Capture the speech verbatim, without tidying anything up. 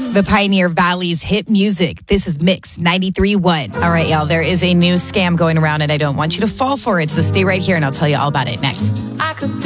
The Pioneer Valley's hit music. This is Mix ninety-three point one. All right, y'all, there is a new scam going around, and I don't want you to fall for it. So stay right here, and I'll tell you all about it next. I could be